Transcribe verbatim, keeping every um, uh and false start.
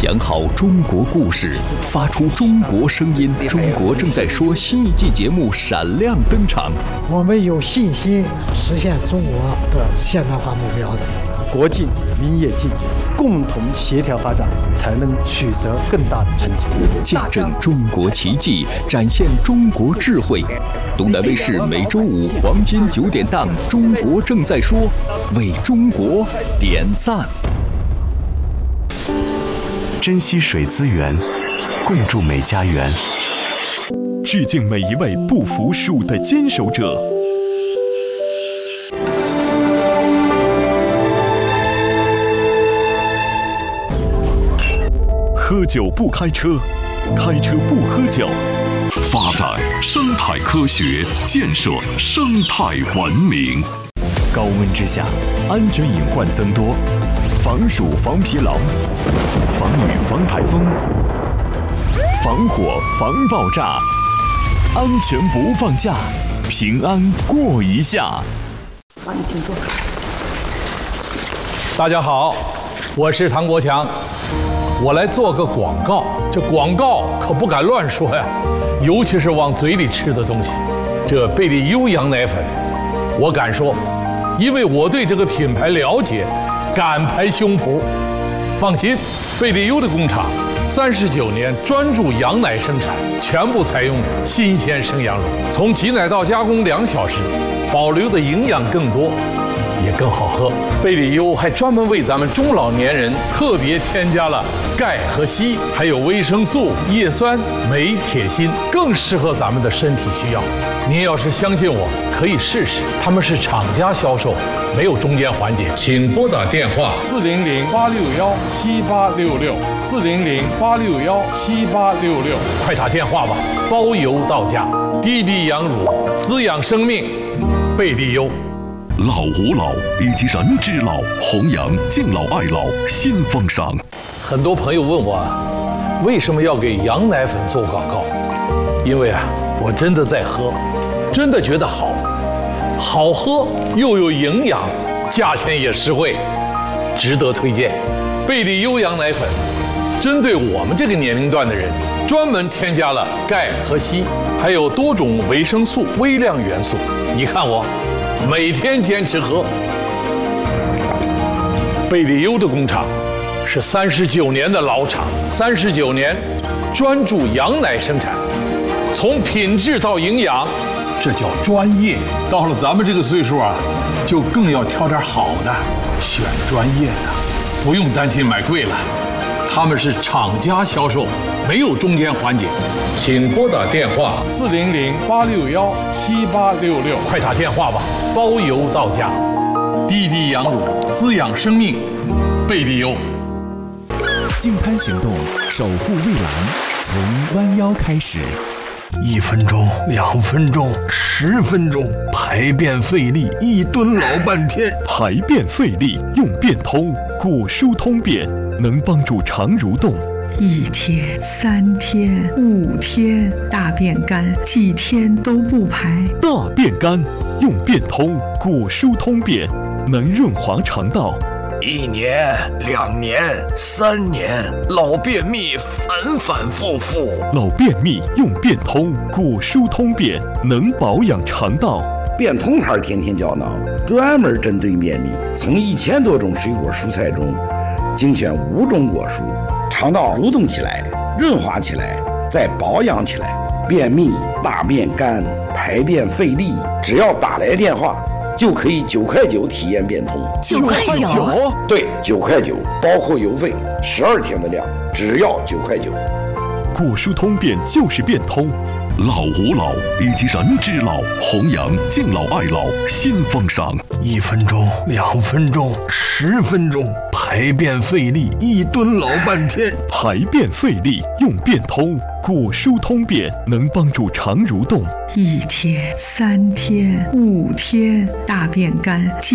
讲好中国故事，发出中国声音。中国正在说新一季节目闪亮登场。 我们有信心实现中国的现代化目标的。 国进民也进，共同协调发展，才能取得更大的成绩。 见证中国奇迹，展现中国智慧。东南卫视每周五黄金九点档《中国正在说》，为中国点赞。 珍惜水资源，共筑美家园。 致敬每一位不服输的坚守者。喝酒不开车，开车不喝酒。 发展生态科学，建设生态文明。 高温之下，安全隐患增多，防暑防疲劳，防雨防台风，防火防爆炸，安全不放假，平安过一下。 好，你请坐。 大家好，我是唐国强。我来做个广告，这广告可不敢乱说呀，尤其是往嘴里吃的东西。这贝利优羊奶粉，我敢说，因为我对这个品牌了解，敢拍胸脯。放心，贝利优的工厂三十九年专注羊奶生产，全部采用新鲜生羊乳，从挤奶到加工两小时，保留的营养更多。也更好喝。贝利优还专门为咱们中老年人特别添加了钙和硒，还有维生素、叶酸、镁、铁、锌，更适合咱们的身体需要。您要是相信我，可以试试。他们是厂家销售，没有中间环节。请拨打电话四零零八六幺七八六六四零零八六幺七八六六，快打电话吧，包邮到家。滴滴羊乳，滋养生命，贝利优。 老吾老以及人之老，弘扬敬老爱老新风尚。 很多朋友问我，为什么要给羊奶粉做广告？因为啊，我真的在喝，真的觉得好，好喝又有营养，价钱也实惠，值得推荐。贝利优羊奶粉，针对我们这个年龄段的人，专门添加了钙和硒，还有多种维生素、微量元素。你看我。每天坚持喝。贝利优的工厂是三十九年的老厂，三十九年专注羊奶生产，从品质到营养，这叫专业。到了咱们这个岁数啊，就更要挑点好的，选专业的，不用担心买贵了。他们是厂家销售，没有中间环节。请拨打电话四零零八六幺七八六六，快打电话吧，包邮到家。滴滴羊乳，滋养生命，贝利优。 净滩行动，守护蔚蓝，从弯腰开始。 一分钟，两分钟，十分钟，排便费力，一蹲老半天。 排便费力用便通，果蔬通便，能帮助肠蠕动。 一天、三天、五天，大便干，几天都不排。 大便干用便通，果蔬通便，能润滑肠道。 一年、两年、三年，老便秘反反复复。 老便秘用便通，果蔬通便，能保养肠道。 便通牌天天胶囊，专门针对便秘，从一千多种水果蔬菜中精选五种果蔬，肠道蠕动起来，润滑起来，再保养起来。便秘、大便干、排便费力，只要打来电话，就可以九块九体验便通。 九块九？ 对，九块九，包括邮费，十二天的量，只要九块九。 果蔬通便就是便通。 老吾老以及人之老，弘扬敬老爱老新风尚。 一分钟，两分钟，十分钟，排便费力，一蹲老半天。 排便费力用便通，果蔬通便，能帮助肠蠕动。 一天、三天、五天，大便干。